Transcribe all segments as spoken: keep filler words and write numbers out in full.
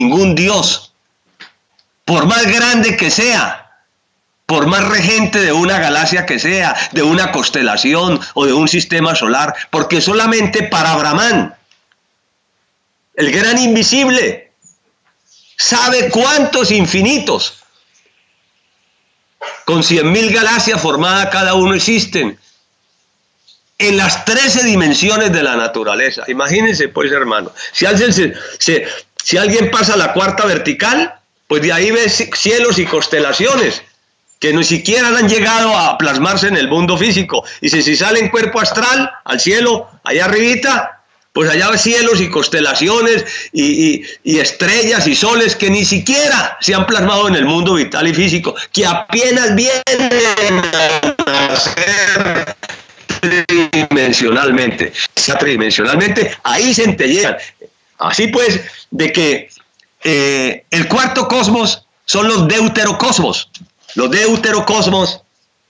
ningún Dios, por más grande que sea, por más regente de una galaxia que sea, de una constelación o de un sistema solar, porque solamente para Brahman, el gran invisible, sabe cuántos infinitos, con cien mil galaxias formadas cada uno, existen en las trece dimensiones de la naturaleza. Imagínense pues, hermano, si alguien, se, se, si alguien pasa a la cuarta vertical, pues de ahí ve cielos y constelaciones que ni siquiera han llegado a plasmarse en el mundo físico. Y si, si sale en cuerpo astral al cielo, allá arribita, pues allá ve cielos y constelaciones y, y, y estrellas y soles que ni siquiera se han plasmado en el mundo vital y físico, que apenas vienen a nacer tridimensionalmente, tridimensionalmente, ahí se entellean. Así pues, de que eh, el cuarto cosmos son los deuterocosmos. Los deuterocosmos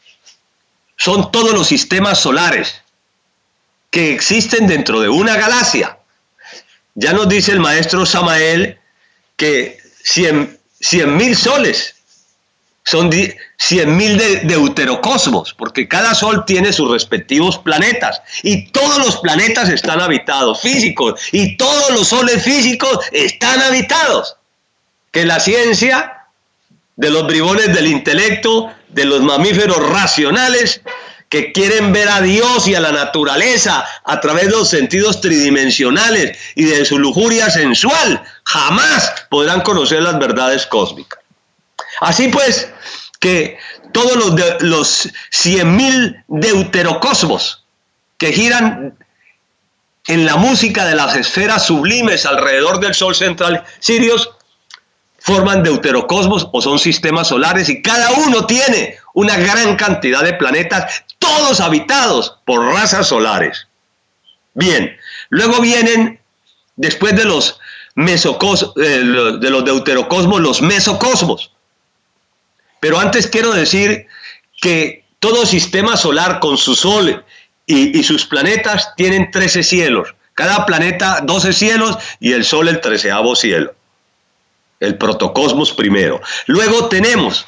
son todos los sistemas solares que existen dentro de una galaxia. Ya nos dice el maestro Samael que cien mil soles son cien mil de deuterocosmos, porque cada sol tiene sus respectivos planetas, y todos los planetas están habitados, físicos, y todos los soles físicos están habitados. Que la ciencia de los bribones del intelecto, de los mamíferos racionales, que quieren ver a Dios y a la naturaleza a través de los sentidos tridimensionales y de su lujuria sensual, jamás podrán conocer las verdades cósmicas. Así pues, que todos los, de, los cien mil deuterocosmos que giran en la música de las esferas sublimes alrededor del Sol central Sirius forman deuterocosmos o son sistemas solares, y cada uno tiene una gran cantidad de planetas, todos habitados por razas solares. Bien, luego vienen, después de los, mesocos, eh, de los deuterocosmos, los mesocosmos. Pero antes quiero decir que todo sistema solar con su sol y, y sus planetas tienen trece cielos. Cada planeta doce cielos y el sol el treceavo cielo. El protocosmos primero. Luego tenemos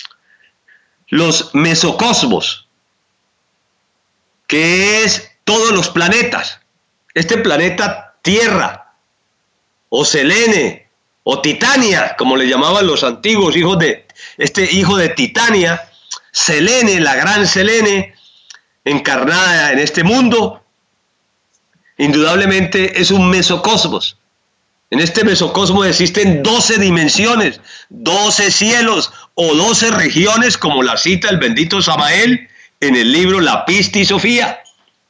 los mesocosmos, que es todos los planetas. Este planeta Tierra, o Selene, o Titania, como le llamaban los antiguos hijos de este hijo de Titania, Selene, la gran Selene, encarnada en este mundo, indudablemente es un mesocosmos. En este mesocosmos existen doce dimensiones, doce cielos o doce regiones, como la cita el bendito Samael en el libro La Pista y Sofía.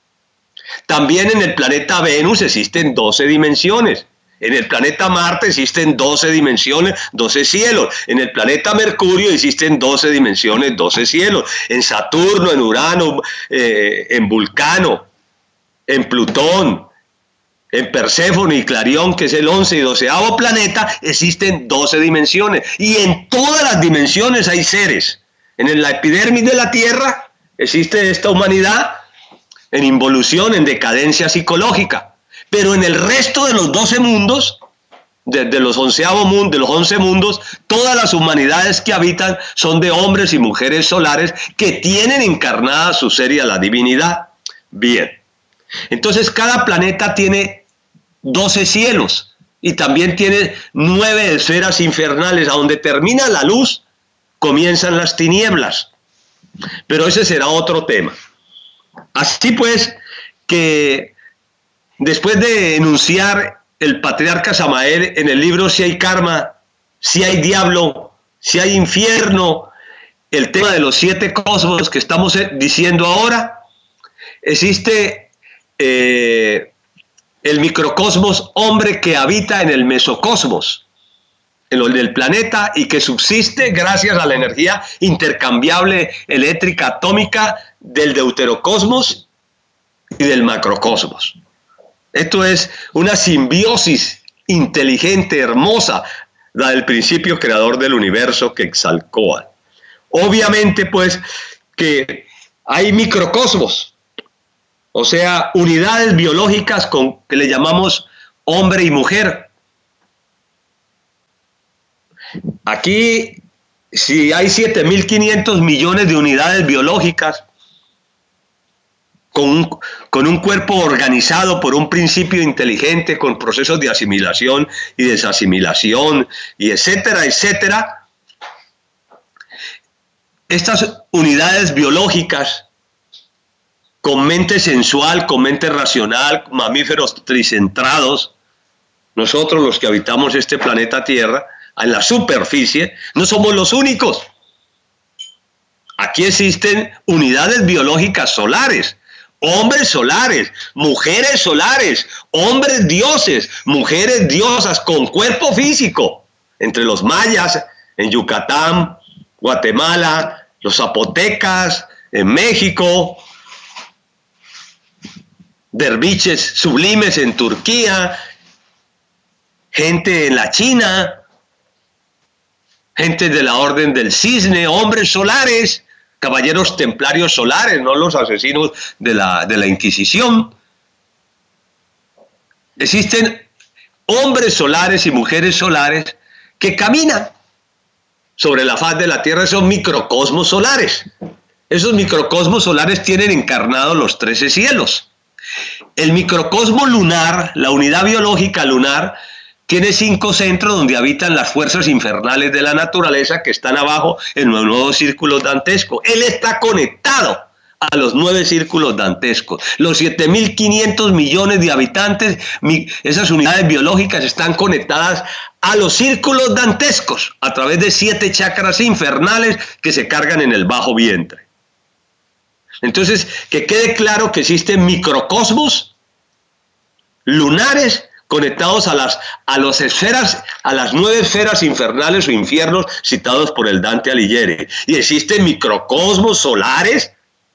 También en el planeta Venus existen doce dimensiones. En el planeta Marte existen doce dimensiones, doce cielos. En el planeta Mercurio existen doce dimensiones, doce cielos. En Saturno, en Urano, eh, en Vulcano, en Plutón, en Perséfone y Clarión, que es el once y doceavo planeta, existen doce dimensiones. Y en todas las dimensiones hay seres. En la epidermis de la Tierra existe esta humanidad en involución, en decadencia psicológica. Pero en el resto de los doce mundos, de, de los onceavo mundo, de los once mundos, todas las humanidades que habitan son de hombres y mujeres solares que tienen encarnada su ser y a la divinidad. Bien. Entonces cada planeta tiene doce cielos y también tiene nueve esferas infernales. A donde termina la luz, comienzan las tinieblas. Pero ese será otro tema. Así pues, que después de enunciar el patriarca Samael en el libro Si hay karma, si hay diablo, si hay infierno, el tema de los siete cosmos que estamos diciendo ahora, existe Eh, el microcosmos hombre que habita en el mesocosmos, en el del planeta, y que subsiste gracias a la energía intercambiable eléctrica atómica del deuterocosmos y del macrocosmos. Esto es una simbiosis inteligente, hermosa, la del principio creador del universo, Quetzalcóatl. Obviamente pues que hay microcosmos, o sea, unidades biológicas con, que le llamamos hombre y mujer. Aquí, si hay siete mil quinientos millones de unidades biológicas, con un, con un cuerpo organizado por un principio inteligente, con procesos de asimilación y desasimilación, y etcétera, etcétera, estas unidades biológicas, con mente sensual, con mente racional, mamíferos tricentrados, nosotros los que habitamos este planeta Tierra, en la superficie, no somos los únicos. Aquí existen unidades biológicas solares, hombres solares, mujeres solares, hombres dioses, mujeres diosas con cuerpo físico, entre los mayas, en Yucatán, Guatemala, los zapotecas, en México, derviches sublimes en Turquía, gente en la China, gente de la Orden del Cisne, hombres solares, caballeros templarios solares, no los asesinos de la, de la Inquisición. Existen hombres solares y mujeres solares que caminan sobre la faz de la Tierra, esos microcosmos solares. Esos microcosmos solares tienen encarnados los trece cielos. El microcosmo lunar, la unidad biológica lunar, tiene cinco centros donde habitan las fuerzas infernales de la naturaleza que están abajo en los nuevos círculos dantescos. Él está conectado a los nueve círculos dantescos. Los siete mil quinientos millones de habitantes, esas unidades biológicas están conectadas a los círculos dantescos a través de siete chakras infernales que se cargan en el bajo vientre. Entonces, que quede claro que existen microcosmos lunares conectados a las, a las esferas, a las nueve esferas infernales o infiernos citados por el Dante Alighieri. Y existen microcosmos solares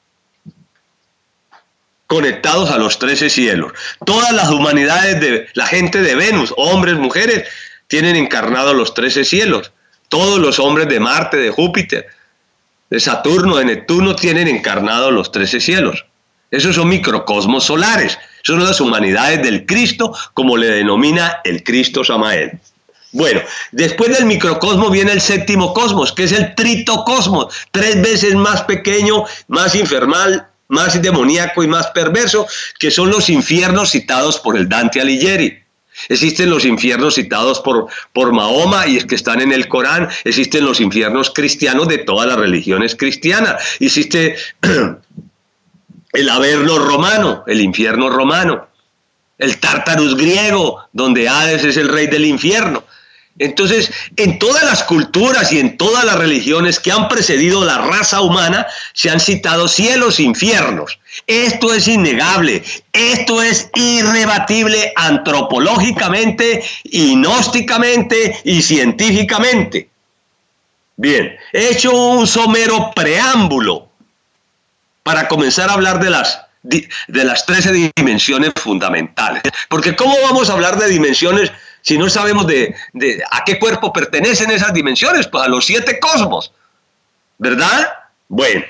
conectados a los trece cielos. Todas las humanidades de la gente de Venus, hombres, mujeres, tienen encarnados los trece cielos. Todos los hombres de Marte, de Júpiter, de Saturno, de Neptuno, tienen encarnados los trece cielos. Esos son microcosmos solares. Son las humanidades del Cristo, como le denomina el Cristo Samael. Bueno, después del microcosmo viene el séptimo cosmos, que es el tritocosmos, tres veces más pequeño, más infernal, más demoníaco y más perverso, que son los infiernos citados por el Dante Alighieri. Existen los infiernos citados por, por Mahoma y es que están en el Corán. Existen los infiernos cristianos de todas las religiones cristianas. Existe el Averno romano, el infierno romano, el Tártarus griego, donde Hades es el rey del infierno. Entonces, en todas las culturas y en todas las religiones que han precedido la raza humana, se han citado cielos e infiernos. Esto es innegable, esto es irrebatible antropológicamente, y gnósticamente y científicamente. Bien, he hecho un somero preámbulo para comenzar a hablar de las, de las trece dimensiones fundamentales. Porque ¿cómo vamos a hablar de dimensiones si no sabemos de, de a qué cuerpo pertenecen esas dimensiones? Pues a los siete cosmos, ¿verdad? Bueno,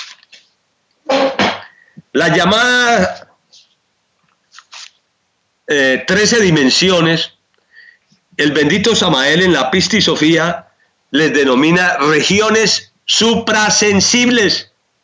las llamadas eh, trece dimensiones, el bendito Samael en la Pista y Sofía les denomina regiones suprasensibles.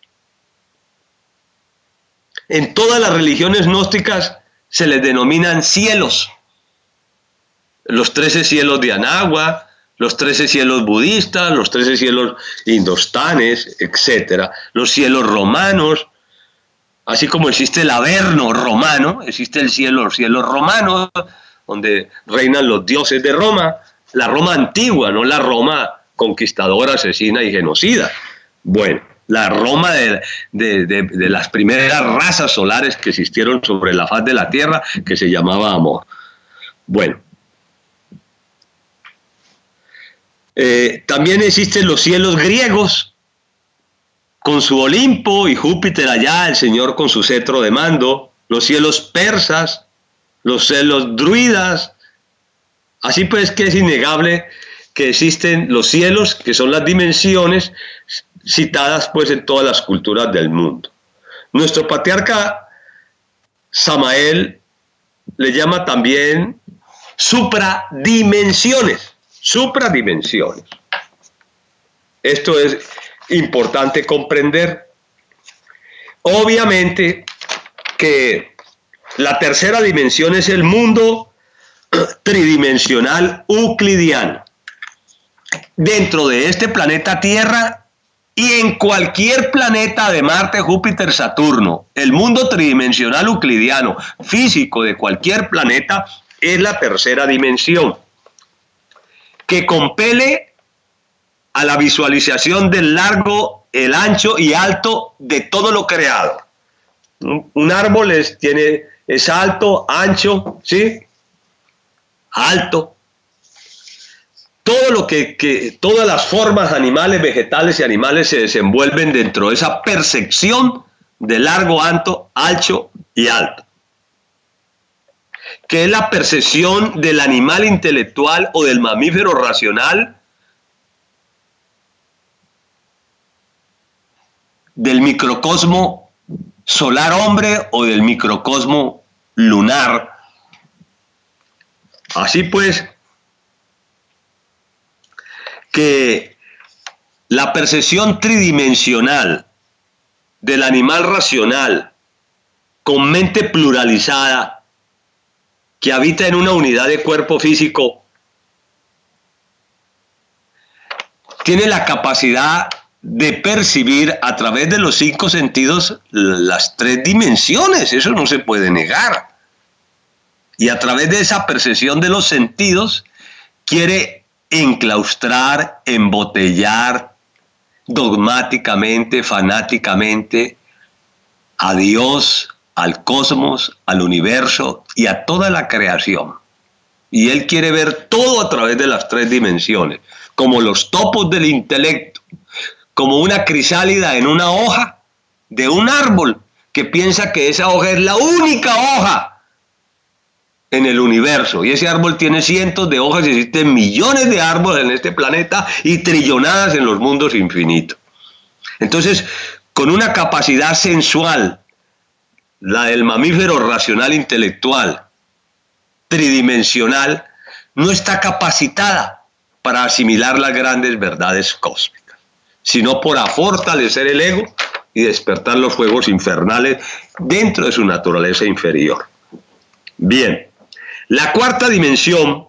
En todas las religiones gnósticas se les denominan cielos. Los trece cielos de Anagua, los trece cielos budistas, los trece cielos indostanes, etcétera. Los cielos romanos, así como existe el Averno romano, existe el cielo, los cielos romanos, donde reinan los dioses de Roma, la Roma antigua, no la Roma conquistadora, asesina y genocida. Bueno, la Roma de, de, de, de las primeras razas solares que existieron sobre la faz de la Tierra, que se llamaba Amor. Bueno, eh, también existen los cielos griegos, con su Olimpo y Júpiter allá, el Señor con su cetro de mando, los cielos persas, los cielos druidas. Así pues que es innegable que existen los cielos, que son las dimensiones citadas pues en todas las culturas del mundo. Nuestro patriarca Samael le llama también supradimensiones. supradimensiones. Esto es importante comprender. Obviamente que la tercera dimensión es el mundo tridimensional euclidiano. Dentro de este planeta Tierra y en cualquier planeta de Marte, Júpiter, Saturno, el mundo tridimensional euclidiano físico de cualquier planeta es la tercera dimensión, que compele a la visualización del largo, el ancho y alto de todo lo creado. Un árbol es, tiene, es alto, ancho, ¿sí? Alto. Todo lo que, que, todas las formas animales, vegetales y animales se desenvuelven dentro de esa percepción de largo, alto, ancho y alto, que es la percepción del animal intelectual o del mamífero racional, del microcosmo solar hombre o del microcosmo lunar. Así pues, que la percepción tridimensional del animal racional con mente pluralizada que habita en una unidad de cuerpo físico tiene la capacidad de percibir a través de los cinco sentidos las tres dimensiones. Eso no se puede negar. Y a través de esa percepción de los sentidos quiere enclaustrar, embotellar dogmáticamente, fanáticamente a Dios, al cosmos, al universo y a toda la creación. Y él quiere ver todo a través de las tres dimensiones, como los topos del intelecto, como una crisálida en una hoja de un árbol que piensa que esa hoja es la única hoja en el universo, y ese árbol tiene cientos de hojas y existen millones de árboles en este planeta y trillonadas en los mundos infinitos. Entonces, con una capacidad sensual, la del mamífero racional intelectual, tridimensional, no está capacitada para asimilar las grandes verdades cósmicas, sino para fortalecer el ego y despertar los fuegos infernales dentro de su naturaleza inferior. Bien. La cuarta dimensión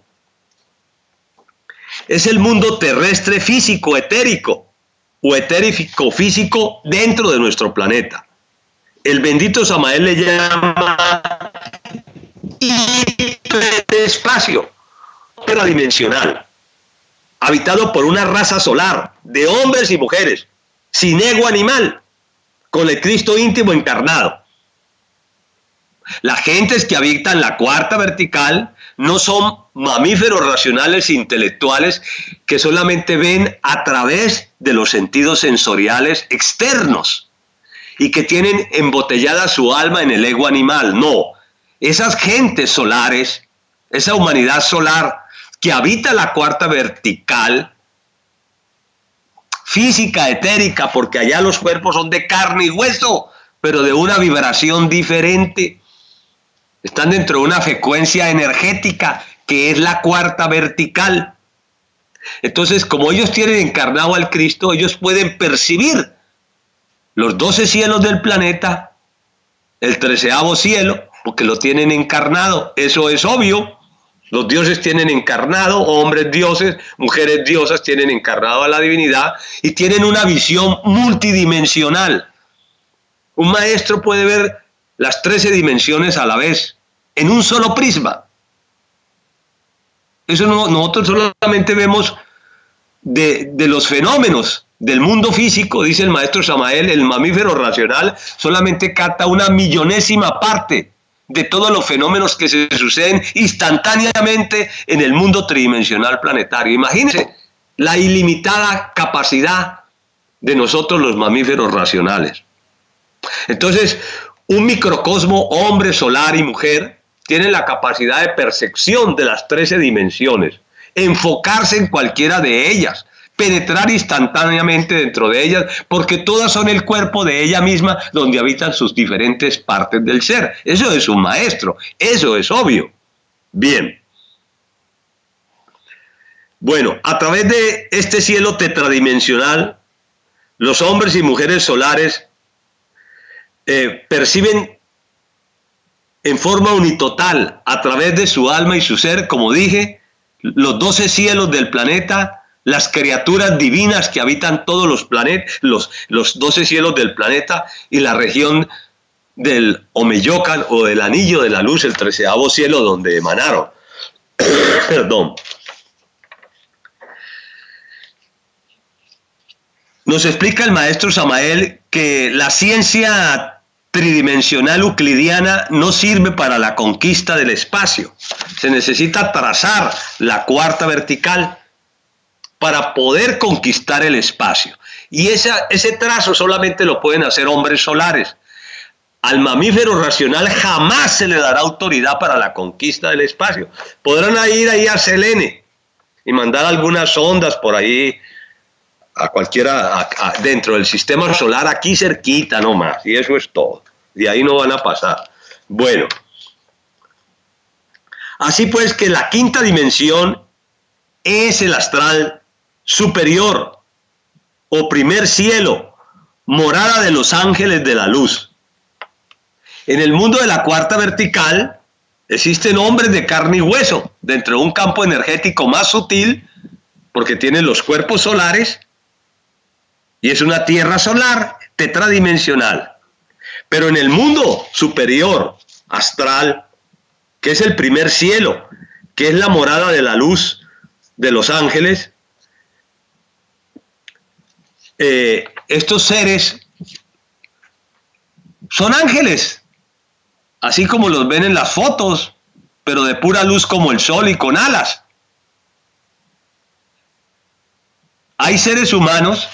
es el mundo terrestre físico, etérico o etérico físico dentro de nuestro planeta. El bendito Samael le llama hiperespacio, hiperdimensional, habitado por una raza solar de hombres y mujeres, sin ego animal, con el Cristo íntimo encarnado. Las gentes que habitan la cuarta vertical no son mamíferos racionales e intelectuales que solamente ven a través de los sentidos sensoriales externos y que tienen embotellada su alma en el ego animal. No, esas gentes solares, esa humanidad solar que habita la cuarta vertical, física, etérica, porque allá los cuerpos son de carne y hueso, pero de una vibración diferente. Están dentro de una frecuencia energética que es la cuarta vertical. Entonces, como ellos tienen encarnado al Cristo, ellos pueden percibir los doce cielos del planeta, el treceavo cielo, porque lo tienen encarnado. Eso es obvio. Los dioses tienen encarnado, hombres dioses, mujeres diosas tienen encarnado a la divinidad y tienen una visión multidimensional. Un maestro puede ver las trece dimensiones a la vez, en un solo prisma. Eso no, nosotros solamente vemos de, de los fenómenos del mundo físico, dice el maestro Samael, el mamífero racional solamente capta una millonésima parte de todos los fenómenos que se suceden instantáneamente en el mundo tridimensional planetario. Imagínense la ilimitada capacidad de nosotros los mamíferos racionales. Entonces, un microcosmo hombre, solar y mujer tienen la capacidad de percepción de las trece dimensiones, enfocarse en cualquiera de ellas, penetrar instantáneamente dentro de ellas, porque todas son el cuerpo de ella misma donde habitan sus diferentes partes del ser. Eso es un maestro, eso es obvio. Bien. Bueno, a través de este cielo tetradimensional, los hombres y mujeres solares eh, perciben en forma unitotal, a través de su alma y su ser, como dije, los doce cielos del planeta, las criaturas divinas que habitan todos los planetas, los, los doce cielos del planeta y la región del Omeyocan o del anillo de la luz, el treceavo cielo donde emanaron. Perdón. Nos explica el maestro Samael que la ciencia tridimensional euclidiana no sirve para la conquista del espacio. Se necesita trazar la cuarta vertical para poder conquistar el espacio. Y esa, ese trazo solamente lo pueden hacer hombres solares. Al mamífero racional jamás se le dará autoridad para la conquista del espacio. Podrán ir ahí a Selene y mandar algunas ondas por ahí a cualquiera, a, a, dentro del sistema solar, aquí cerquita nomás, y eso es todo. De ahí no van a pasar. Bueno, así pues que la quinta dimensión es el astral superior o primer cielo, morada de los ángeles de la luz. En el mundo de la cuarta vertical existen hombres de carne y hueso, dentro de un campo energético más sutil, porque tienen los cuerpos solares, y es una tierra solar tetradimensional. Pero en el mundo superior, astral, que es el primer cielo, que es la morada de la luz de los ángeles, eh, estos seres son ángeles, así como los ven en las fotos, pero de pura luz como el sol y con alas. Hay seres humanos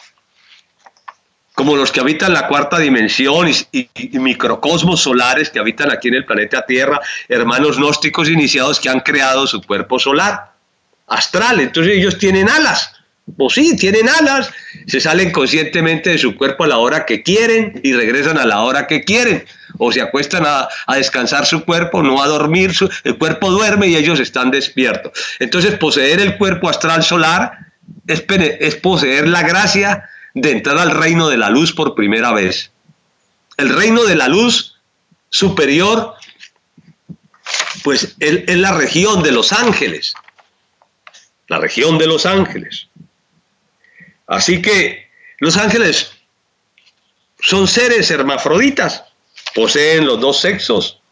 como los que habitan la cuarta dimensión y, y, y microcosmos solares que habitan aquí en el planeta Tierra, hermanos gnósticos iniciados que han creado su cuerpo solar, astral. Entonces ellos tienen alas, pues sí, tienen alas, se salen conscientemente de su cuerpo a la hora que quieren y regresan a la hora que quieren, o se acuestan a, a descansar su cuerpo, no a dormir, su, el cuerpo duerme y ellos están despiertos. Entonces poseer el cuerpo astral solar es, es poseer la gracia de entrar al reino de la luz por primera vez. El reino de la luz superior, pues es, es la región de los ángeles, la región de los ángeles. Así que los ángeles son seres hermafroditas, poseen los dos sexos.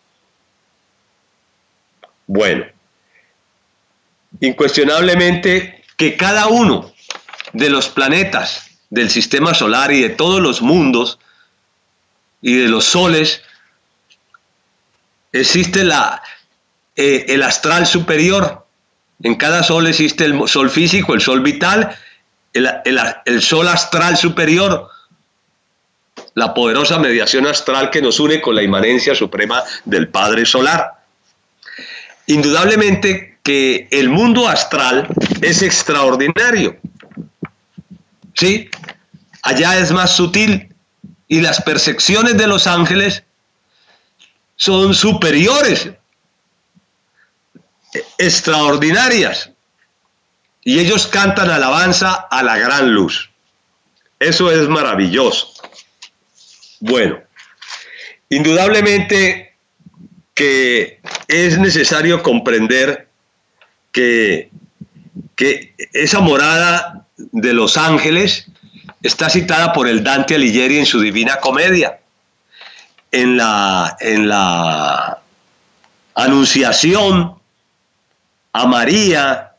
Bueno, incuestionablemente que cada uno de los planetas del sistema solar y de todos los mundos y de los soles, existe la, eh, el astral superior. En cada sol existe el sol físico, el sol vital, el, el, el sol astral superior, la poderosa mediación astral que nos une con la inmanencia suprema del Padre Solar. Indudablemente que el mundo astral es extraordinario, ¿sí? Allá es más sutil y las percepciones de los ángeles son superiores, extraordinarias, y ellos cantan alabanza a la gran luz. Eso es maravilloso. Bueno, indudablemente que es necesario comprender que, que esa morada de los ángeles está citada por el Dante Alighieri en su Divina Comedia. En la, en la anunciación a María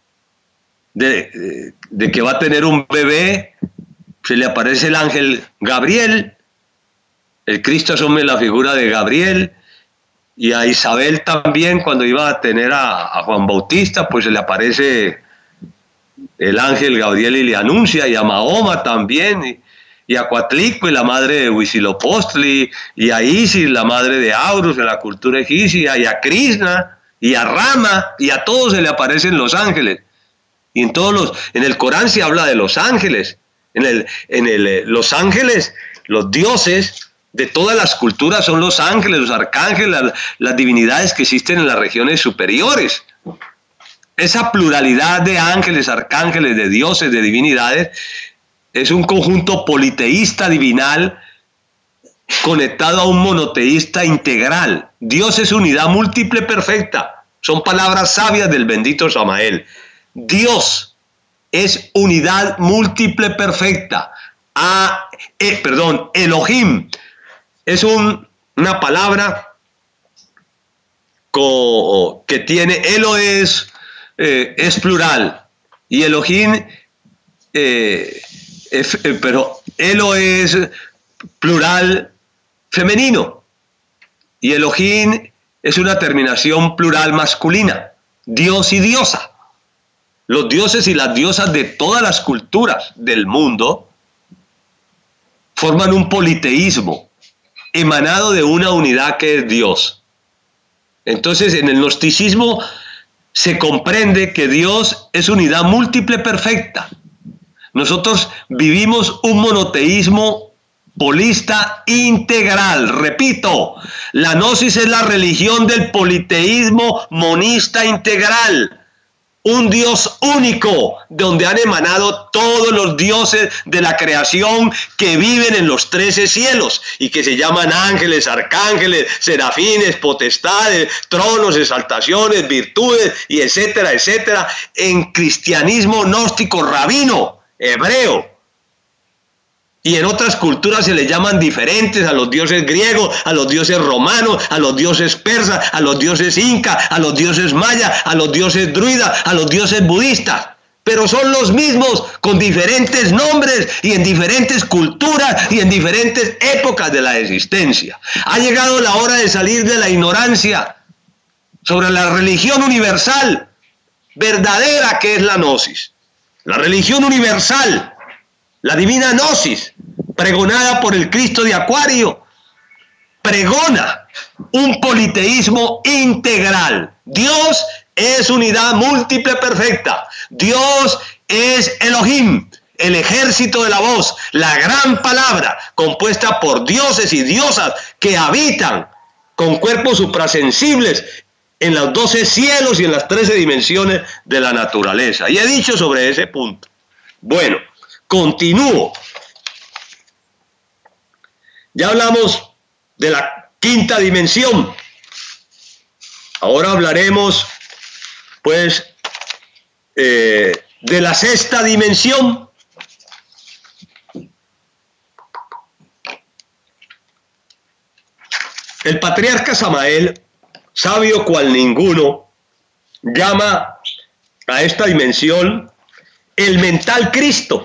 de, de que va a tener un bebé, se le aparece el ángel Gabriel, el Cristo asume la figura de Gabriel, y a Isabel también cuando iba a tener a, a Juan Bautista, pues se le aparece el ángel Gabriel y le anuncia, y a Mahoma también, y, y a Coatlicue, la madre de Huitzilopochtli, y a Isis, la madre de Horus en la cultura egipcia, y a Krishna, y a Rama, y a todos se le aparecen los ángeles. Y en todos los, en el Corán se habla de los ángeles, en el, en el, los ángeles, los dioses de todas las culturas son los ángeles, los arcángeles, las, las divinidades que existen en las regiones superiores. esa pluralidad de ángeles, arcángeles, de dioses, de divinidades, es un conjunto politeísta divinal conectado a un monoteísta integral. Dios es unidad múltiple perfecta. Son palabras sabias del bendito Samael. Dios es unidad múltiple perfecta. Ah, eh, perdón, Elohim es un, una palabra co, que tiene, Elo es, eh, es plural y Elohim, eh, es, eh, pero Elo es plural femenino y Elohim es una terminación plural masculina, Dios y diosa. Los dioses y las diosas de todas las culturas del mundo forman un politeísmo emanado de una unidad que es Dios. Entonces, en el gnosticismo se comprende que Dios es unidad múltiple perfecta. Nosotros vivimos un monoteísmo polista integral. Repito, la gnosis es la religión del politeísmo monista integral. Un Dios único, donde han emanado todos los dioses de la creación que viven en los trece cielos y que se llaman ángeles, arcángeles, serafines, potestades, tronos, exaltaciones, virtudes y etcétera, etcétera, en cristianismo gnóstico rabino, hebreo. Y en otras culturas se les llaman diferentes, a los dioses griegos, a los dioses romanos, a los dioses persas, a los dioses incas, a los dioses mayas, a los dioses druidas, a los dioses budistas. Pero son los mismos, con diferentes nombres y en diferentes culturas y en diferentes épocas de la existencia. Ha llegado la hora de salir de la ignorancia sobre la religión universal, verdadera que es la gnosis. La religión universal, la divina gnosis, pregonada por el Cristo de Acuario, pregona un politeísmo integral. Dios es unidad múltiple perfecta. Dios es Elohim, el ejército de la voz, la gran palabra, compuesta por dioses y diosas que habitan con cuerpos suprasensibles en los doce cielos y en las trece dimensiones de la naturaleza. Y he dicho sobre ese punto. Bueno, continúo. Ya hablamos de la quinta dimensión. Ahora hablaremos, pues, eh, de la sexta dimensión. El patriarca Samael, sabio cual ninguno, llama a esta dimensión el mental Cristo.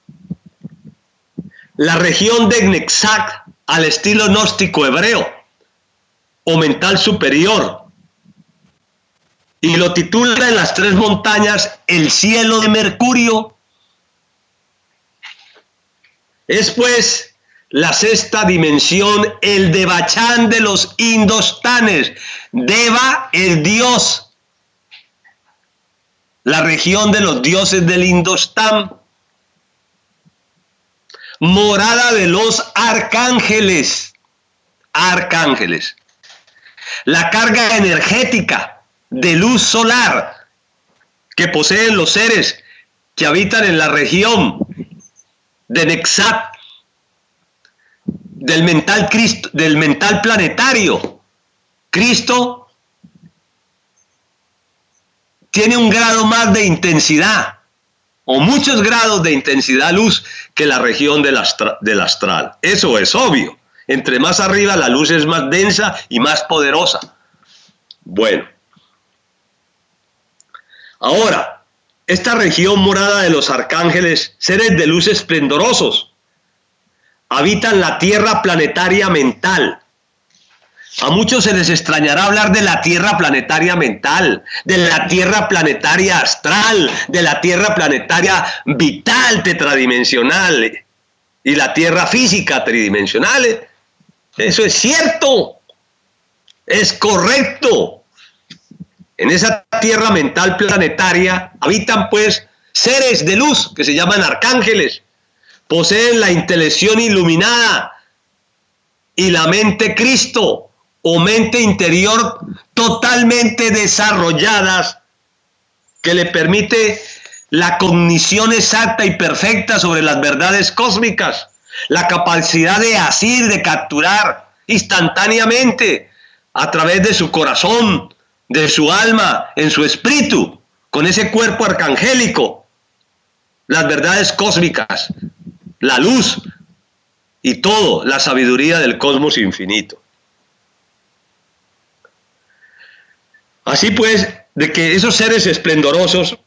La región de Nexac al estilo gnóstico hebreo, o mental superior, y lo titula en las tres montañas el cielo de Mercurio. Es pues la sexta dimensión, el Devachan de los indostanes. Deva es Dios, la región de los dioses del Indostán. Morada de los arcángeles, arcángeles. La carga energética de luz solar que poseen los seres que habitan en la región de Nexat, del mental Cristo, del mental planetario. Cristo tiene un grado más de intensidad, o muchos grados de intensidad luz, que la región del, astra, del astral. Eso es obvio. Entre más arriba la luz es más densa y más poderosa. Bueno. Ahora, esta región morada de los arcángeles, seres de luz esplendorosos, habitan la tierra planetaria mental. A muchos se les extrañará hablar de la tierra planetaria mental, de la tierra planetaria astral, de la tierra planetaria vital tetradimensional y la tierra física tridimensional. Eso es cierto, es correcto. En esa tierra mental planetaria habitan pues seres de luz que se llaman arcángeles. Poseen la intelección iluminada y la mente Cristo, o mente interior totalmente desarrolladas que le permite la cognición exacta y perfecta sobre las verdades cósmicas, la capacidad de asir, de capturar instantáneamente a través de su corazón, de su alma, en su espíritu, con ese cuerpo arcangélico, las verdades cósmicas, la luz y todo, la sabiduría del cosmos infinito. Así pues, de que esos seres esplendorosos,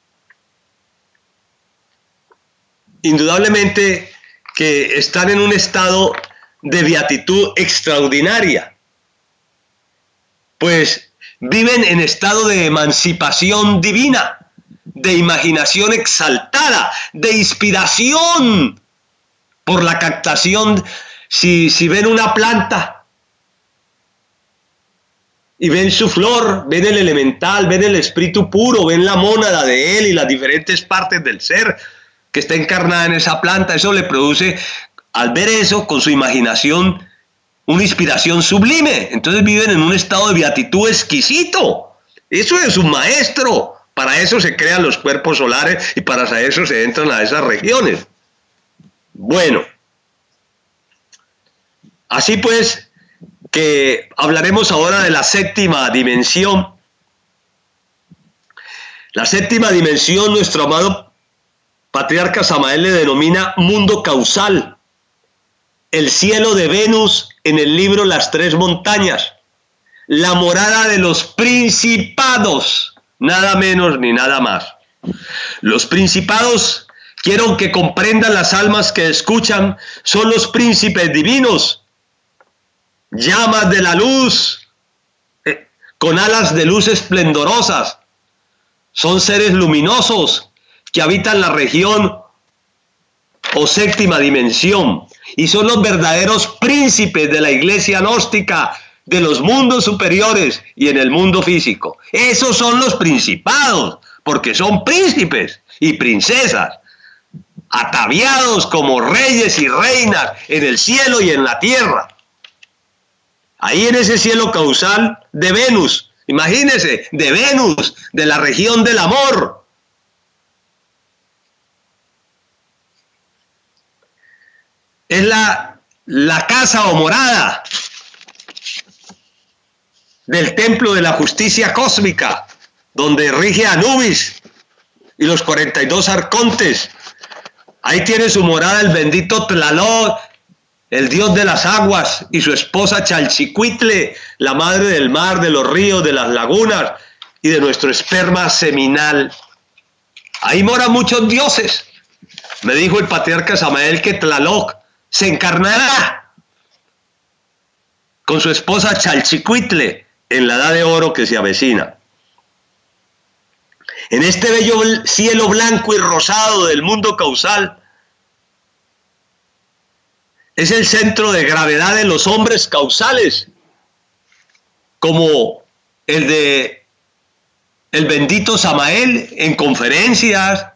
indudablemente que están en un estado de beatitud extraordinaria, pues viven en estado de emancipación divina, de imaginación exaltada, de inspiración por la captación. Si, si ven una planta y ven su flor, ven el elemental, ven el espíritu puro, ven la mónada de él y las diferentes partes del ser que está encarnada en esa planta, eso le produce, al ver eso, con su imaginación, una inspiración sublime. Entonces viven en un estado de beatitud exquisito. Eso es un maestro. Para eso se crean los cuerpos solares y para eso se entran a esas regiones. Bueno, así pues, que hablaremos ahora de la séptima dimensión. La séptima dimensión, nuestro amado patriarca Samael le denomina mundo causal, el cielo de Venus en el libro Las Tres Montañas, la morada de los principados, nada menos ni nada más. Los principados, quiero que comprendan las almas que escuchan, son los príncipes divinos, llamas de la luz, eh, con alas de luz esplendorosas. Son seres luminosos que habitan la región o séptima dimensión y son los verdaderos príncipes de la iglesia gnóstica, de los mundos superiores y en el mundo físico. Esos son los principados, porque son príncipes y princesas, ataviados como reyes y reinas en el cielo y en la tierra. Ahí en ese cielo causal de Venus, imagínense, de Venus, de la región del amor. Es la, la casa o morada del templo de la justicia cósmica, donde rige Anubis y los cuarenta y dos arcontes. Ahí tiene su morada el bendito Tlaloc, el dios de las aguas, y su esposa Chalchicuitle, la madre del mar, de los ríos, de las lagunas y de nuestro esperma seminal. Ahí moran muchos dioses. Me dijo el patriarca Samael que Tlaloc se encarnará con su esposa Chalchicuitle en la edad de oro que se avecina. En este bello cielo blanco y rosado del mundo causal, es el centro de gravedad de los hombres causales, como el de el bendito Samael en conferencias,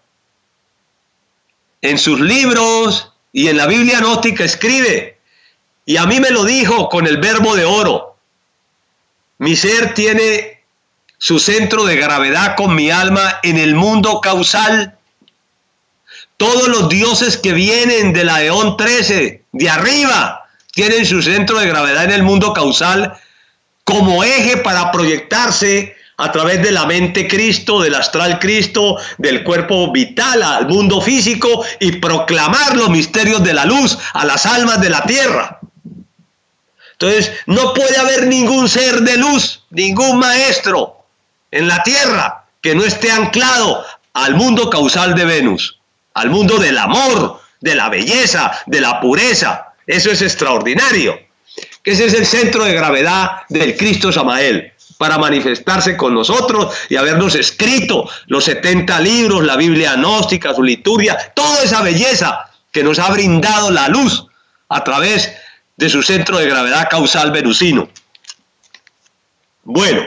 en sus libros y en la Biblia gnóstica escribe, y a mí me lo dijo con el verbo de oro: mi ser tiene su centro de gravedad con mi alma en el mundo causal. Todos los dioses que vienen de la Eón trece, de arriba, tienen su centro de gravedad en el mundo causal como eje para proyectarse a través de la mente Cristo, del astral Cristo, del cuerpo vital al mundo físico y proclamar los misterios de la luz a las almas de la tierra. Entonces, no puede haber ningún ser de luz, ningún maestro en la tierra que no esté anclado al mundo causal de Venus, al mundo del amor, de la belleza, de la pureza. Eso es extraordinario. Que ese es el centro de gravedad del Cristo Samael, para manifestarse con nosotros y habernos escrito los setenta libros, la Biblia gnóstica, su liturgia, toda esa belleza que nos ha brindado la luz a través de su centro de gravedad causal venusino. Bueno,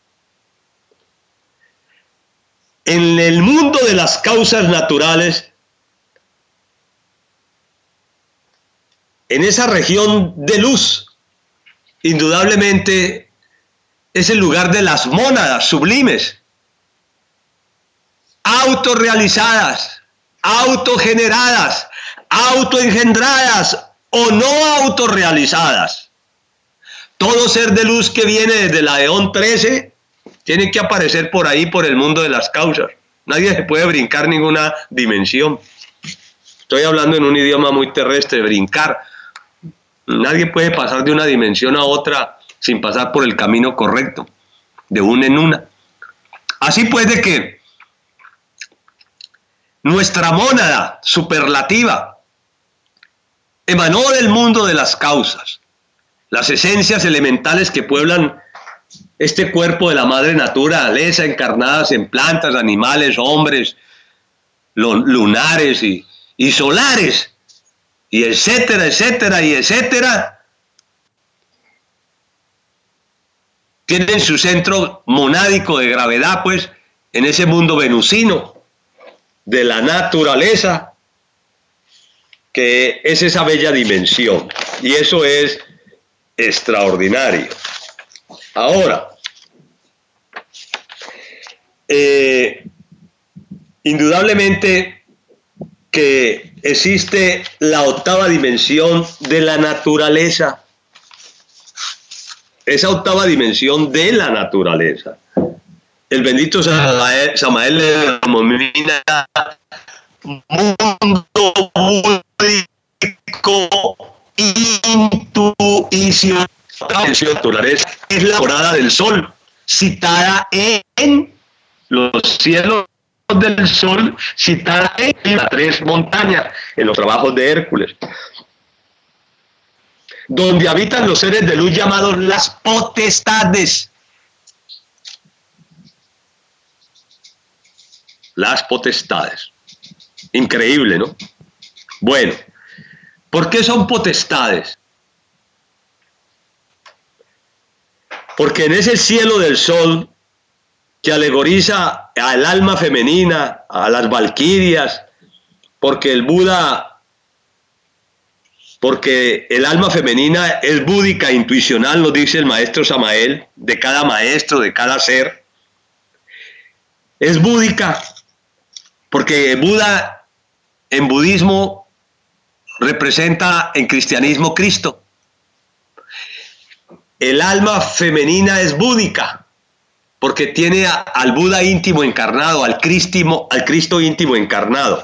en el mundo de las causas naturales, en esa región de luz, indudablemente es el lugar de las mónadas sublimes, autorrealizadas, autogeneradas, autoengendradas o no autorrealizadas. Todo ser de luz que viene desde la eón trece tiene que aparecer por ahí, por el mundo de las causas. Nadie se puede brincar ninguna dimensión. Estoy hablando en un idioma muy terrestre, brincar. Nadie puede pasar de una dimensión a otra sin pasar por el camino correcto, de una en una. Así pues de que nuestra mónada superlativa emanó del mundo de las causas, las esencias elementales que pueblan este cuerpo de la madre naturaleza, encarnadas en plantas, animales, hombres, lunares y, y solares, y etcétera, etcétera, y etcétera, tienen su centro monádico de gravedad, pues, en ese mundo venusino de la naturaleza, que es esa bella dimensión, y eso es extraordinario. Ahora, eh, indudablemente que existe la octava dimensión de la naturaleza, esa octava dimensión de la naturaleza. El bendito Samael, Samael le denomina mundo búdico intuición. La dimensión naturaleza es la morada del sol, citada en los cielos del sol, citada en las tres montañas, en los trabajos de Hércules, donde habitan los seres de luz llamados las potestades. Las potestades. Increíble, ¿no? Bueno, ¿por qué son potestades? Porque en ese cielo del sol que alegoriza al alma femenina, a las valquirias, porque el Buda, porque el alma femenina es búdica, intuicional, lo dice el maestro Samael, de cada maestro, de cada ser. Es búdica, porque Buda en budismo representa en cristianismo Cristo. El alma femenina es búdica, porque tiene a, al Buda íntimo encarnado, al, Cristimo, al Cristo íntimo encarnado.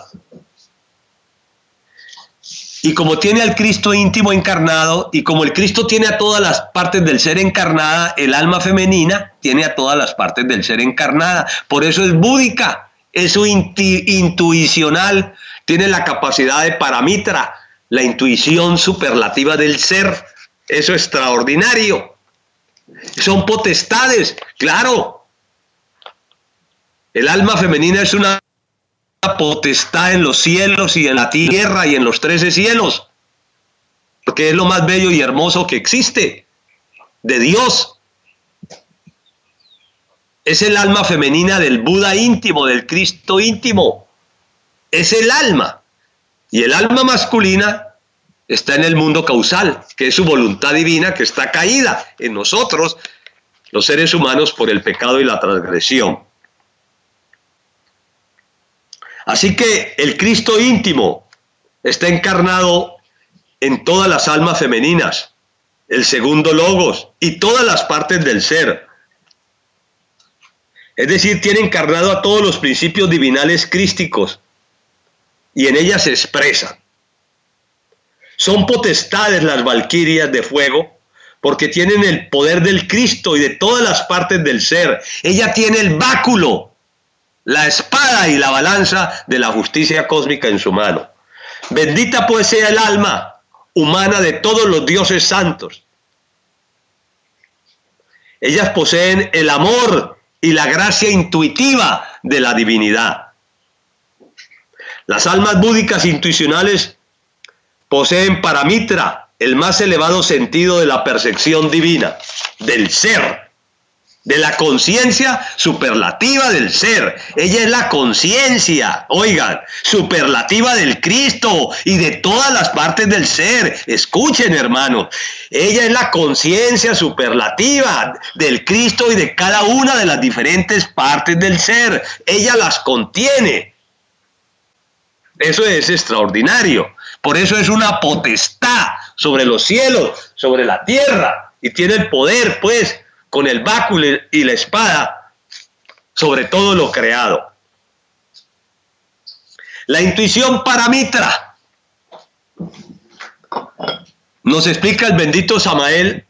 Y como tiene al Cristo íntimo encarnado, y como el Cristo tiene a todas las partes del ser encarnada, el alma femenina tiene a todas las partes del ser encarnada. Por eso es búdica, es su intu, intuicional, tiene la capacidad de paramitra, la intuición superlativa del ser. Eso es extraordinario. Son potestades, claro. El alma femenina es una potestad en los cielos y en la tierra y en los trece cielos, porque es lo más bello y hermoso que existe de Dios. Es el alma femenina del Buda íntimo, del Cristo íntimo. Es el alma. Y el alma masculina está en el mundo causal, que es su voluntad divina, que está caída en nosotros, los seres humanos, por el pecado y la transgresión. Así que el Cristo íntimo está encarnado en todas las almas femeninas, el segundo logos y todas las partes del ser. Es decir, tiene encarnado a todos los principios divinales crísticos y en ellas se expresan. Son potestades las valquirias de fuego porque tienen el poder del Cristo y de todas las partes del ser. Ella tiene el báculo, la espada y la balanza de la justicia cósmica en su mano. Bendita pues sea el alma humana de todos los dioses santos. Ellas poseen el amor y la gracia intuitiva de la divinidad. Las almas búdicas intuicionales poseen paramitra, el más elevado sentido de la percepción divina, del ser. de la conciencia superlativa del ser. Ella es la conciencia, oigan, superlativa del Cristo y de todas las partes del ser. Escuchen, hermanos, ella es la conciencia superlativa del Cristo y de cada una de las diferentes partes del ser. Ella las contiene. Eso es extraordinario. Por eso es una potestad sobre los cielos, sobre la tierra, y tiene el poder, pues, con el báculo y la espada, sobre todo lo creado. La intuición paramitra. Nos explica el bendito Samael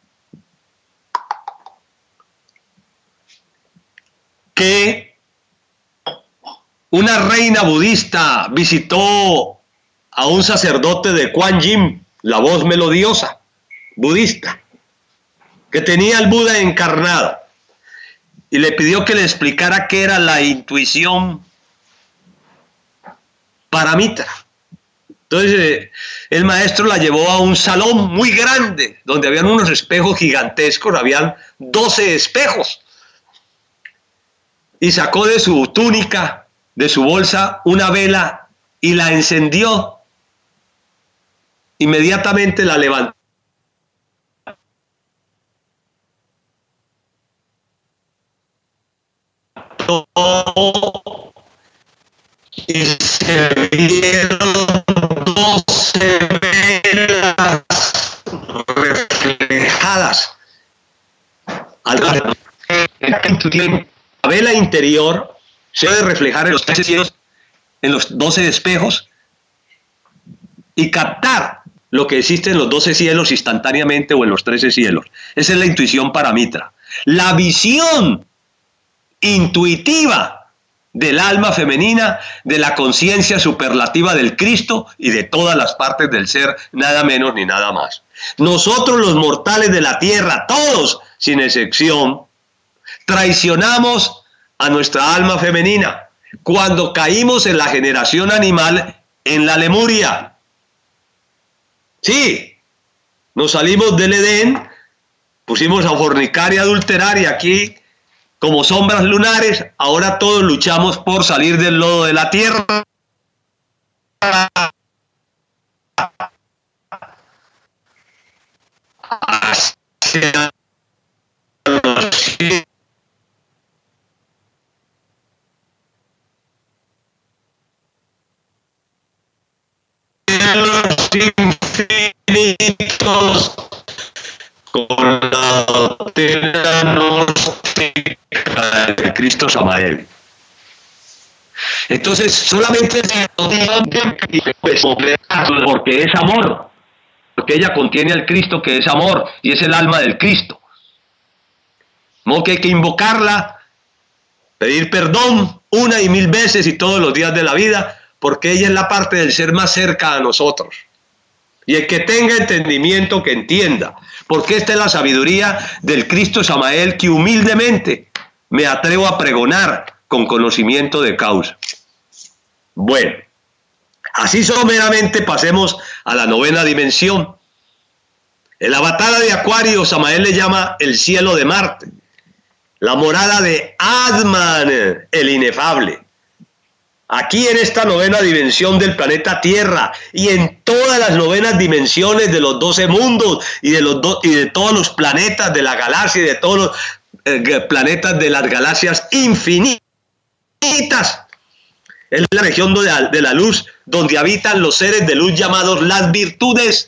que una reina budista visitó a un sacerdote de Kuan Yin, la voz melodiosa budista, que tenía al Buda encarnado, y le pidió que le explicara qué era la intuición paramitra. Entonces eh, el maestro la llevó a un salón muy grande, donde habían unos espejos gigantescos, habían doce espejos, y sacó de su túnica, de su bolsa, una vela y la encendió. Inmediatamente la levantó y se vieron doce velas reflejadas. La vela interior se debe reflejar en los trece cielos, en los doce espejos, y captar lo que existe en los doce cielos instantáneamente o en los trece cielos. Esa es la intuición paramitra. La visión intuitiva del alma femenina, de la conciencia superlativa del Cristo y de todas las partes del ser, nada menos ni nada más. Nosotros los mortales de la tierra, todos sin excepción, traicionamos a nuestra alma femenina cuando caímos en la generación animal en la Lemuria. Sí, nos salimos del Edén, pusimos a fornicar y adulterar, y aquí, como sombras lunares, ahora todos luchamos por salir del lodo de la tierra. Hacia los infinitos, con la doctrina gnóstica de Cristo Samael. Entonces solamente porque es amor, porque ella contiene al Cristo, que es amor y es el alma del Cristo. No, que hay que invocarla, pedir perdón una y mil veces y todos los días de la vida, porque ella es la parte del ser más cerca a nosotros. Y el que tenga entendimiento, que entienda, porque esta es la sabiduría del Cristo Samael, que humildemente me atrevo a pregonar con conocimiento de causa. Bueno, así someramente pasemos a la novena dimensión. En la batalla de Acuario, Samael le llama el cielo de Marte, la morada de Atman, el inefable. Aquí en esta novena dimensión del planeta Tierra y en todas las novenas dimensiones de los doce mundos y de, los do, y de todos los planetas de la galaxia y de todos los eh, planetas de las galaxias infinitas, es la región de la, de la luz, donde habitan los seres de luz llamados las virtudes.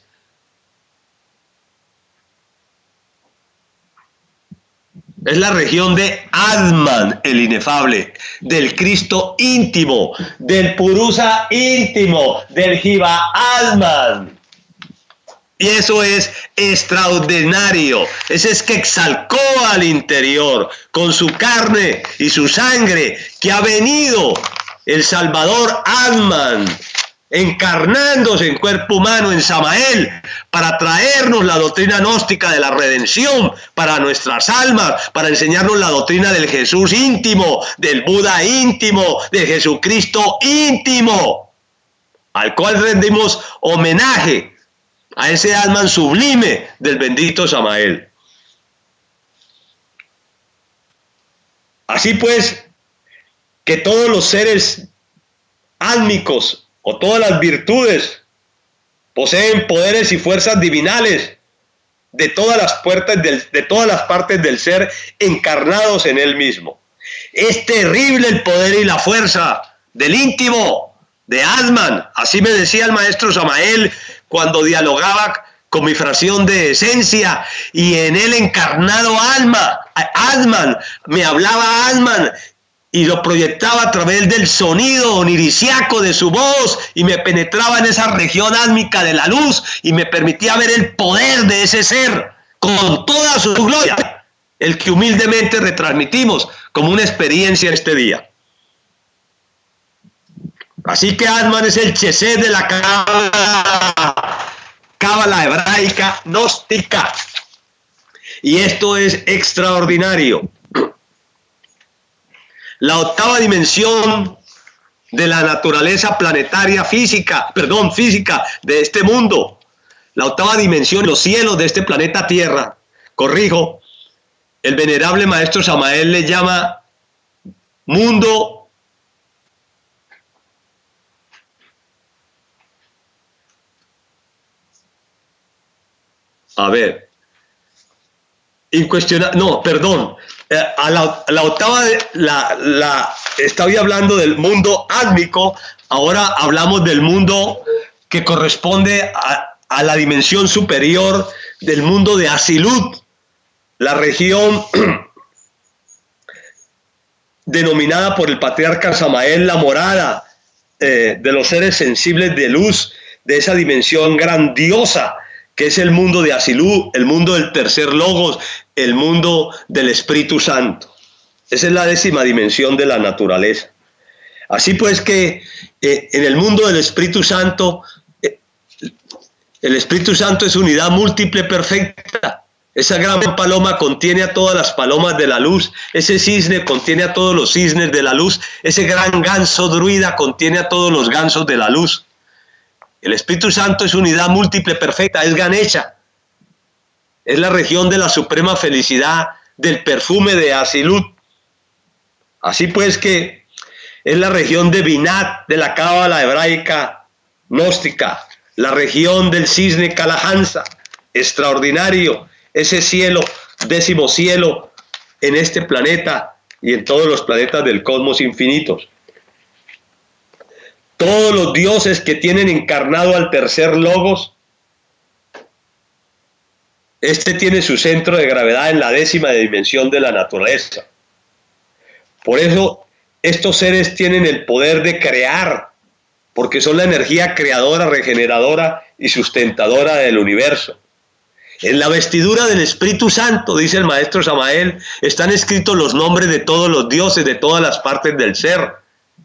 Es la región de Atman, el inefable, del Cristo íntimo, del Purusa íntimo, del Jiva Atman. Y eso es extraordinario. Ese es que exalcó al interior con su carne y su sangre, que ha venido el Salvador Atman, encarnándose en cuerpo humano en Samael, para traernos la doctrina gnóstica de la redención para nuestras almas, para enseñarnos la doctrina del Jesús íntimo, del Buda íntimo, de Jesucristo íntimo, al cual rendimos homenaje, a ese Atman sublime del bendito Samael. Así pues, que todos los seres álmicos o todas las virtudes poseen poderes y fuerzas divinales de todas las puertas del, de todas las partes del ser encarnados en él mismo. Es terrible el poder y la fuerza del íntimo de Atman. Así me decía el maestro Samael cuando dialogaba con mi fracción de esencia, y en él encarnado alma, Atman, me hablaba Atman y lo proyectaba a través del sonido onirisiaco de su voz, y me penetraba en esa región álmica de la luz y me permitía ver el poder de ese ser con toda su gloria, el que humildemente retransmitimos como una experiencia este día. Así que Atman es el Chesed de la cábala hebraica gnóstica, y esto es extraordinario. La octava dimensión de la naturaleza planetaria física, perdón, física de este mundo, la octava dimensión, los cielos de este planeta Tierra, corrijo, el venerable maestro Samael le llama mundo a ver, incuestionable, no, perdón, eh, a, la, a la octava, la, la, estaba hablando del mundo átmico, ahora hablamos del mundo que corresponde a, a la dimensión superior del mundo de Asilut, la región denominada por el patriarca Samael la morada eh, de los seres sensibles de luz, de esa dimensión grandiosa que es el mundo de Asilú, el mundo del tercer logos, el mundo del Espíritu Santo. Esa es la décima dimensión de la naturaleza. Así pues que eh, en el mundo del Espíritu Santo, eh, el Espíritu Santo es unidad múltiple perfecta. Esa gran paloma contiene a todas las palomas de la luz, ese cisne contiene a todos los cisnes de la luz, ese gran ganso druida contiene a todos los gansos de la luz. El Espíritu Santo es unidad múltiple perfecta, es Ganesha, es la región de la suprema felicidad, del perfume de Asilut. Así pues que es la región de Binat, de la cábala hebraica gnóstica, la región del cisne Kalahansa, extraordinario, ese cielo, décimo cielo en este planeta y en todos los planetas del cosmos infinitos. Todos los dioses que tienen encarnado al tercer logos, este tiene su centro de gravedad en la décima dimensión de la naturaleza. Por eso estos seres tienen el poder de crear, porque son la energía creadora, regeneradora y sustentadora del universo. En la vestidura del Espíritu Santo, dice el maestro Samael, están escritos los nombres de todos los dioses de todas las partes del ser.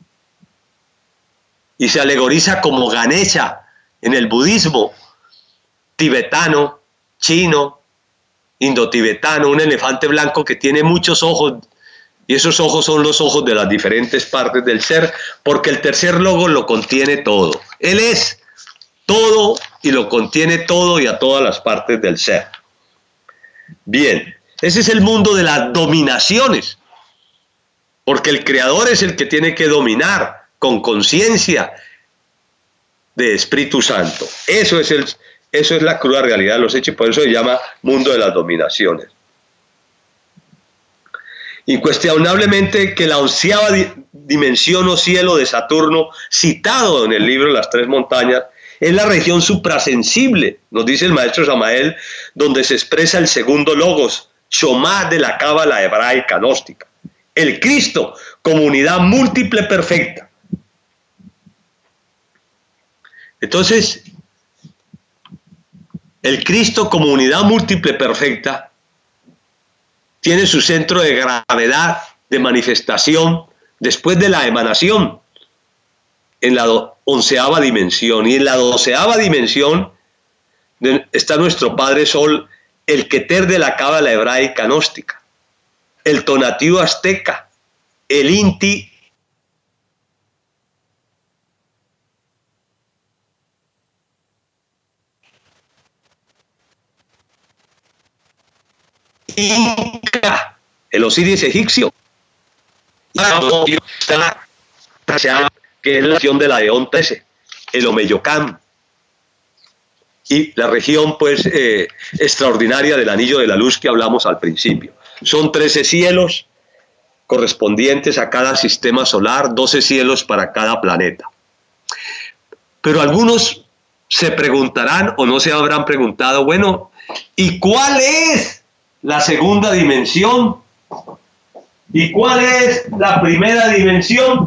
Y se alegoriza como Ganesha en el budismo tibetano, chino, indotibetano, un elefante blanco que tiene muchos ojos, y esos ojos son los ojos de las diferentes partes del ser, porque el tercer logo lo contiene todo. Él es todo y lo contiene todo y a todas las partes del ser. Bien, ese es el mundo de las dominaciones, porque el creador es el que tiene que dominar con conciencia de Espíritu Santo. Eso es, el, eso es la cruda realidad de los hechos, por eso se llama mundo de las dominaciones. Incuestionablemente que la onceava di dimensión o cielo de Saturno, citado en el libro Las Tres Montañas, es la región suprasensible, nos dice el maestro Samael, donde se expresa el segundo logos, Shomá de la cábala hebraica gnóstica. El Cristo como unidad múltiple perfecta. Entonces, el Cristo como unidad múltiple perfecta tiene su centro de gravedad, de manifestación, después de la emanación, en la onceava dimensión. Y en la doceava dimensión está nuestro Padre Sol, el Keter de la cábala hebraica gnóstica, el Tonatiuh azteca, el Inti Inca, el Osiris egipcio, que es la región de la Eón trece, el Omeyocán, y la región pues eh, extraordinaria del anillo de la luz que hablamos al principio. Son trece cielos correspondientes a cada sistema solar, doce cielos para cada planeta. Pero algunos se preguntarán o no se habrán preguntado, bueno, ¿y cuál es la segunda dimensión? ¿Y cuál es la primera dimensión?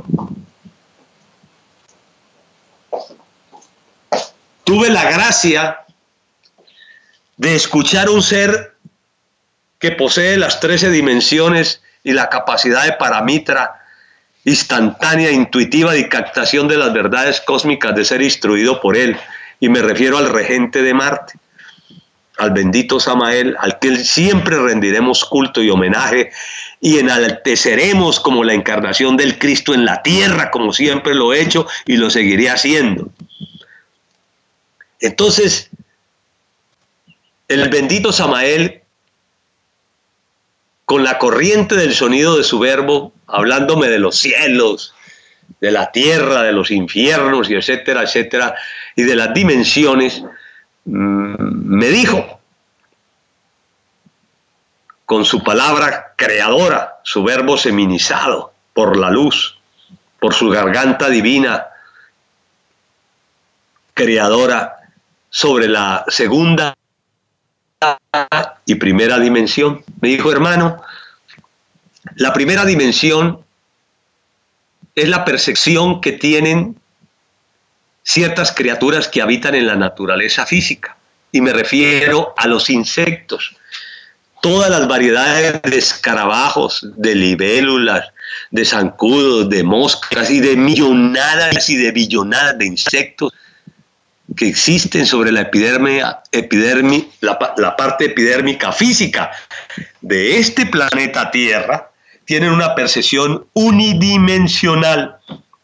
Tuve la gracia de escuchar un ser que posee las trece dimensiones y la capacidad de paramitra instantánea, intuitiva de captación de las verdades cósmicas de ser instruido por él. Y me refiero al regente de Marte, al bendito Samael, al que siempre rendiremos culto y homenaje y enalteceremos como la encarnación del Cristo en la tierra, como siempre lo he hecho y lo seguiré haciendo. Entonces, el bendito Samael, con la corriente del sonido de su verbo, hablándome de los cielos, de la tierra, de los infiernos, y etcétera, etcétera, y de las dimensiones, me dijo, con su palabra creadora, su verbo seminizado por la luz, por su garganta divina, creadora, sobre la segunda y primera dimensión. Me dijo, hermano, la primera dimensión es la percepción que tienen ciertas criaturas que habitan en la naturaleza física, y me refiero a los insectos, todas las variedades de escarabajos, de libélulas, de zancudos, de moscas y de millonadas y de billonadas de insectos que existen sobre la epidermia, epidermi, la, la parte epidérmica física de este planeta Tierra, tienen una percepción unidimensional.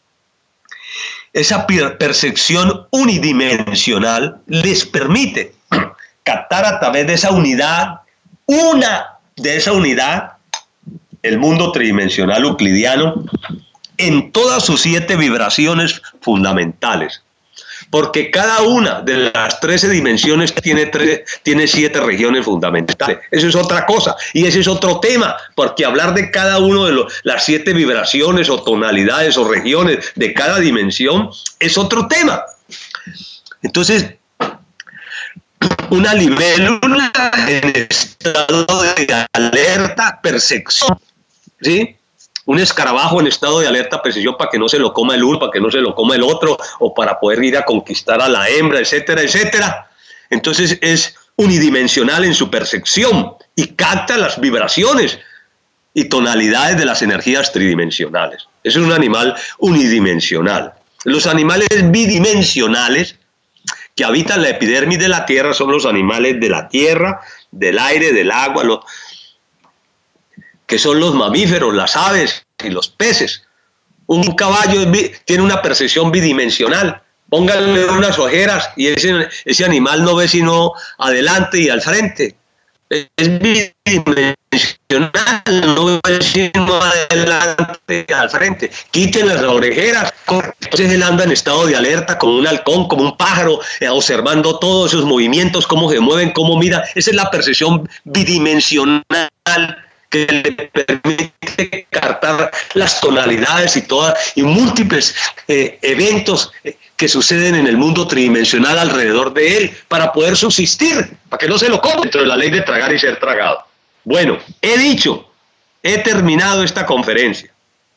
Esa percepción unidimensional les permite captar a través de esa unidad, una de esa unidad, el mundo tridimensional euclidiano, en todas sus siete vibraciones fundamentales. Porque cada una de las trece dimensiones tiene, tres, tiene siete regiones fundamentales. Eso es otra cosa, y ese es otro tema, porque hablar de cada una de los, las siete vibraciones o tonalidades o regiones de cada dimensión es otro tema. Entonces, una libélula en estado de alerta, percepción, ¿sí? Un escarabajo en estado de alerta percepción para que no se lo coma el uno, para que no se lo coma el otro, o para poder ir a conquistar a la hembra, etcétera, etcétera. Entonces es unidimensional en su percepción y capta las vibraciones y tonalidades de las energías tridimensionales. Es un animal unidimensional. Los animales bidimensionales que habitan la epidermis de la tierra son los animales de la tierra, del aire, del agua, los que son los mamíferos, las aves y los peces. Un caballo tiene una percepción bidimensional. Pónganle unas ojeras y ese, ese animal no ve sino adelante y al frente. Es bidimensional, no ve sino adelante y al frente. Quiten las orejeras. Entonces él anda en estado de alerta como un halcón, como un pájaro, eh, observando todos esos movimientos, cómo se mueven, cómo mira. Esa es la percepción bidimensional que le permite captar las tonalidades y todas y múltiples eh, eventos eh, que suceden en el mundo tridimensional alrededor de él para poder subsistir, para que no se lo coma dentro de la ley de tragar y ser tragado. Bueno, he dicho, he terminado esta conferencia.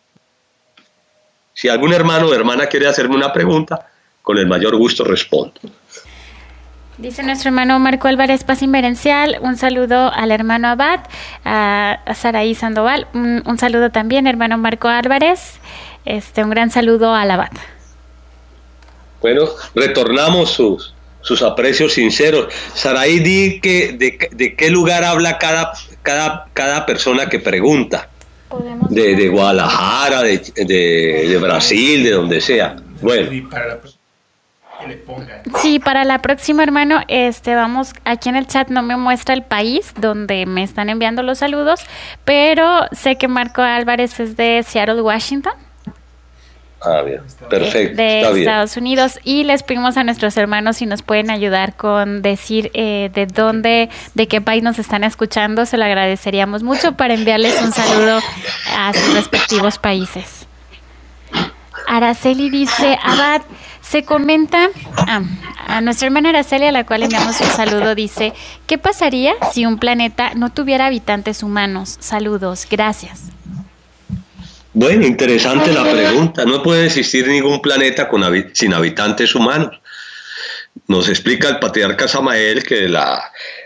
Si algún hermano o hermana quiere hacerme una pregunta, con el mayor gusto respondo. Dice nuestro hermano Marco Álvarez Paz Inverencial, un saludo al hermano Abad, a, a Saraí Sandoval, un, un saludo también, hermano Marco Álvarez, este, un gran saludo al Abad. Bueno, retornamos sus, sus aprecios sinceros. Saraí, di que, de, de qué lugar habla cada, cada, cada persona que pregunta. De, de Guadalajara, de, de, de Brasil, de donde sea. Bueno. que le pongan. Sí, para la próxima, hermano, este, vamos, aquí en el chat no me muestra el país donde me están enviando los saludos, pero sé que Marco Álvarez es de Seattle, Washington. Ah, bien, perfecto. De está bien. Estados Unidos, y les pedimos a nuestros hermanos si nos pueden ayudar con decir eh, de dónde, de qué país nos están escuchando, se lo agradeceríamos mucho para enviarles un saludo a sus respectivos países. Araceli dice, Abad, se comenta, ah, a nuestra hermana Araceli, a la cual enviamos un saludo, dice, ¿qué pasaría si un planeta no tuviera habitantes humanos? Saludos, gracias. Bueno, interesante la pregunta. No puede existir ningún planeta con habi- sin habitantes humanos. Nos explica el patriarca Samael que la,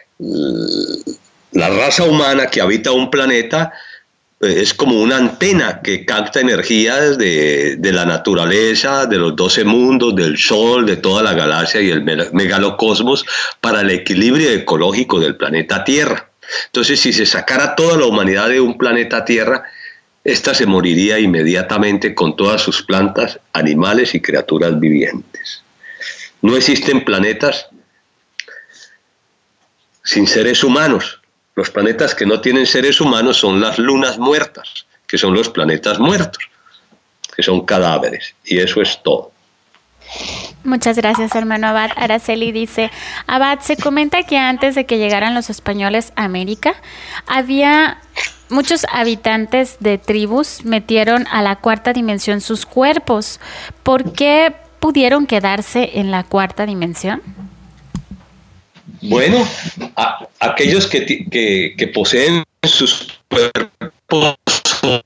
la raza humana que habita un planeta es como una antena que capta energías de, de la naturaleza, de los doce mundos, del Sol, de toda la galaxia y el megalocosmos para el equilibrio ecológico del planeta Tierra. Entonces, si se sacara toda la humanidad de un planeta Tierra, esta se moriría inmediatamente con todas sus plantas, animales y criaturas vivientes. No existen planetas sin seres humanos. Los planetas que no tienen seres humanos son las lunas muertas, que son los planetas muertos, que son cadáveres. Y eso es todo. Muchas gracias, hermano Abad. Araceli dice, Abad, se comenta que antes de que llegaran los españoles a América, había muchos habitantes de tribus metieron a la cuarta dimensión sus cuerpos. ¿Por qué pudieron quedarse en la cuarta dimensión? Bueno, a, aquellos que, que, que poseen sus cuerpos